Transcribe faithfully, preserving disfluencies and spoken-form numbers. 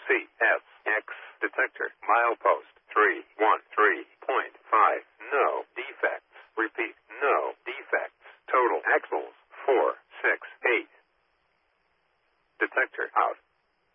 C S X detector. Milepost three one three point five. No defects. Repeat, no defects. Total axles four six eight. Detector out.